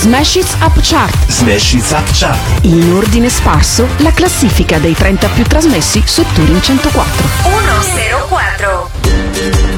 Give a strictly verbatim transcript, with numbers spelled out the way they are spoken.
Smash It Up Chart. Smash It Up Chart. In ordine sparso, la classifica dei trenta più trasmessi su Touring centoquattro. uno zero quattro.